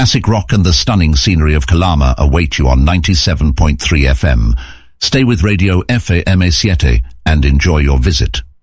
Classic rock and the stunning scenery of Calama await you on 97.3 FM. Stay with Radio FAMA7 and enjoy your visit.